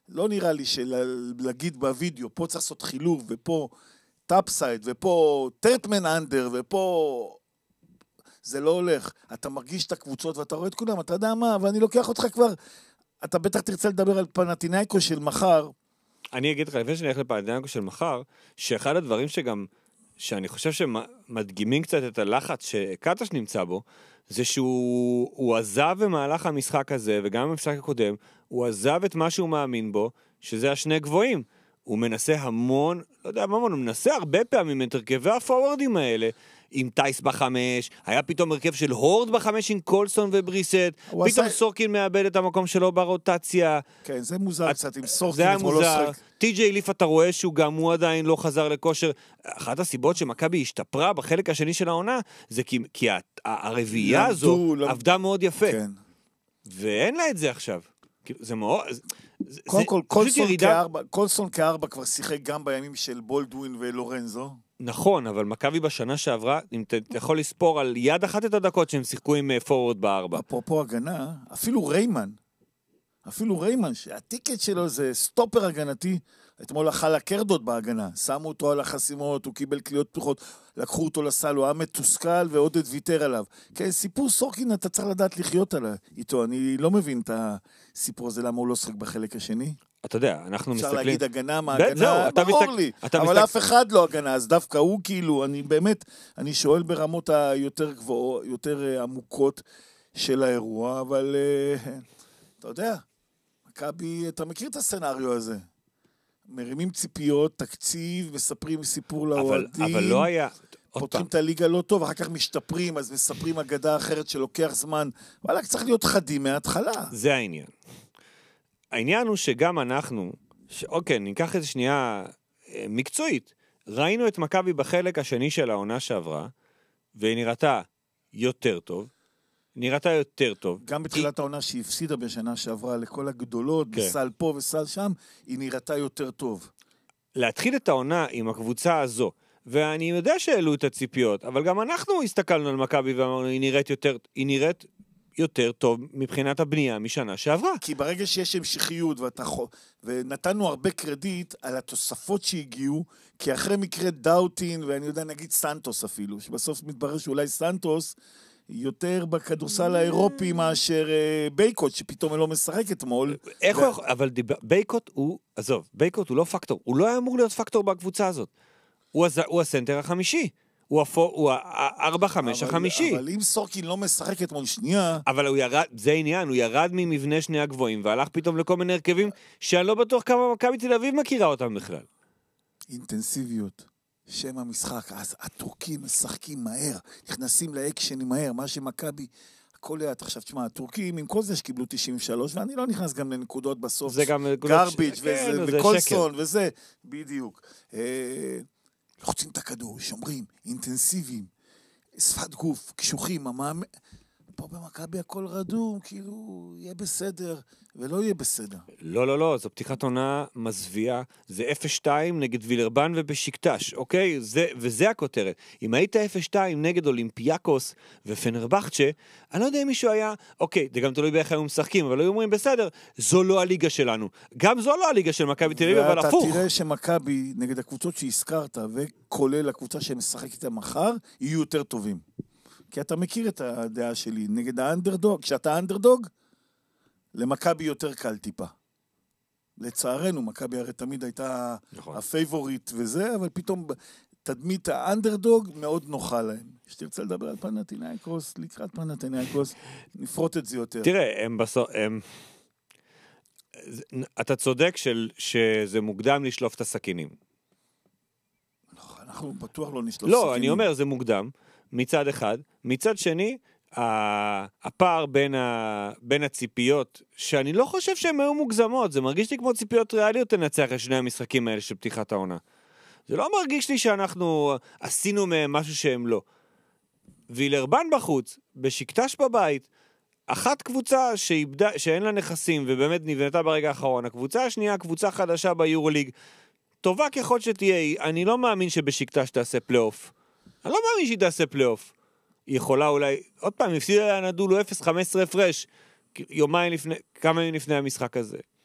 לא נראה לי שלהגיד בווידאו, פה צריך לעשות חילוב, ופה טאפסייד, ופה טרטמן אנדר, ופה... זה לא הולך. אתה מרגיש את הקבוצות ואתה רואה את כולם, אתה יודע מה, ואני לוקח אותך כבר, אתה בטח תרצה לדבר על פנתינייקוס של מחר. אני אגיד לך, לפני שאני הולך לפנתינייקוס של מחר, שאחד הדברים שגם, שאני חושב שמדגימים קצת את הלחץ שקטש נמצא בו, זה שהוא עזב במהלך המשחק הזה, וגם במשחק הקודם, הוא עזב את מה שהוא מאמין בו, שזה השני גבוהים. הוא מנסה המון, לא יודע, הוא מנסה הרבה פעמים את הרכבי הפורורדים האלה, עם טייס בחמש, היה פתאום הרכב של הורד בחמש עם קולסון ובריסט, פתאום סורקין מאבד את המקום שלו ברוטציה. כן, זה מוזר קצת עם סורקין. זה היה מוזר. טי.ג'יי ליף אתה רואה שהוא גם הוא עדיין לא חזר לכושר. אחת הסיבות שמכבי השתפרה בחלק השני של העונה, זה כי הרביעייה הזו עבדה מאוד יפה. כן. ואין לה את זה עכשיו. זה מאוד... קודם כל, קולסון כארבע כבר שיחק גם בימים של בולדווין ולורנזו. נכון, אבל מכבי בשנה שעברה, אם אתה יכול לספור על יד אחת את הדקות שהם שיחקו עם פורוורד בארבע. אפרופו הגנה, אפילו ריימן, שהטיקט שלו זה סטופר הגנתי, אתמול אכל הקרדות בהגנה, שמו אותו על החסימות, הוא קיבל קליות פתוחות, לקחו אותו לסל, הוא היה מתוסכל ועודד ויתר עליו. כן, סיפור סורקין אתה צריך לדעת לחיות איתו, אני לא מבין את הסיפור הזה, למה הוא לא שחק בחלק השני. אתה יודע, אנחנו מסתכלים... אפשר להגיד הגנה מה הגנה, ברור לי, אבל אף אחד לא הגנה, אז דווקא הוא כאילו, אני שואל ברמות היותר גבוהות, יותר עמוקות של האירוע, אבל אתה יודע, מכבי, אתה מכיר את הסצנריו הזה? מרימים ציפיות, תקציב, מספרים סיפור לאוהדים. אבל לא היה... פותחים את הליגה לא טוב, אחר כך משתפרים, אז מספרים אגדה אחרת שלוקח זמן. וואלה, צריך להיות חדים מההתחלה. זה העניין. העניין הוא שגם אנחנו, אוקיי, ניקח את זה שנייה מקצועית. ראינו את מכבי בחלק השני של העונה שעברה, והיא נראתה יותר טוב. גם בתחילת העונה שהיא הפסידה בשנה שעברה לכל הגדולות, בסל פה וסל שם, היא נראתה יותר טוב. להתחיל את העונה עם הקבוצה הזו, ואני יודע שהעלו את הציפיות, אבל גם אנחנו הסתכלנו על מכבי ואמרנו, היא נראית יותר טוב מבחינת הבנייה משנה שעברה. כי ברגע שיש המשכיות ונתנו הרבה קרדיט על התוספות שהגיעו, כי אחרי מקרה דאוטין, ואני יודע נגיד סנטוס אפילו, שבסוף מתברר שאולי סנטוס יותר בכדורסל האירופי מאשר בייקוט, שפתאום לא משחק אתמול. אבל בייקוט הוא, עזוב, בייקוט הוא לא פקטור, הוא לא היה אמור להיות פקטור בקבוצה הזאת. הוא הסנטר החמישי. הוא ה-4-5 החמישי. אבל אם סורקין לא משחק אתמול שנייה... אבל הוא ירד, זה עניין, הוא ירד ממבנה שני הגבוהים, והלך פתאום לכל מיני הרכבים, שאני לא בטוח כמה מכבי תל אביב מכירה אותם בכלל. אינטנסיביות. שם המשחק, אז הטורקים משחקים מהר, נכנסים לאקשנים מהר, מה שמכבי, הכל היה, עכשיו תשמע, הטורקים עם כל זה שקיבלו 93, ואני לא נכנס גם לנקודות בסוף, זה גם גרביץ' וקולסון וזה, בדיוק. לוחצים את הכדור, שומרים, אינטנסיביים, שפת גוף, קשוחים, פה במכבי הכל רדום, כאילו, יהיה בסדר, ולא יהיה בסדר. לא, זו פתיחת עונה מזוויעה, זה 0-2 נגד וילרבן ובשיקטש, אוקיי? וזה הכותרת. אם היית 0-2 נגד אולימפיאקוס ופנרבחצ'ה, אני לא יודע אם מישהו היה, אוקיי, זה גם תלוי באיך היו משחקים, אבל היו אומרים, בסדר, זו לא הליגה שלנו. גם זו לא הליגה של מכבי תל אביב, אבל הפוך. ואתה תראה שמכבי, נגד הקבוצות שהזכרת, וכולל הקבוצה שמשחק איתה מחר, יהיו יותר טובים. כי אתה מכיר את הדעה שלי, נגד האנדרדוג, כשאתה האנדרדוג, למכבי יותר קל טיפה. לצערנו, מכבי הרי תמיד הייתה הפייבוריט וזה, אבל פתאום תדמית האנדרדוג מאוד נוחה להם. שתרצה לדבר על פנתינייקוס, לקראת פנתינייקוס, נפרוט את זה יותר. תראה, אתה צודק שזה מוקדם לשלוף את הסכינים. אנחנו בטוח לא נשלוף סכינים. לא, אני אומר, זה מוקדם. מצד אחד, מצד שני, הפער בין הציפיות, שאני לא חושב שהן היו מוגזמות, זה מרגיש לי כמו ציפיות ריאליות לנצח את שני המשחקים האלה של פתיחת העונה. זה לא מרגיש לי שאנחנו עשינו מהם משהו שהם לא. וילרבן בחוץ, בשקטש בבית, אחת קבוצה שאין לה נכסים, ובאמת נבנתה ברגע האחרון, הקבוצה השנייה, קבוצה חדשה ביורוליג, טובה ככל שתהיה, אני לא מאמין שבשקטש תעשה פלייאוף. אני לא מאמין שהיא תעשה פלייאוף. היא יכולה אולי, עוד פעם, הפסידה נדולו 0-15 הפרש, כמה ימים לפני המשחק הזה.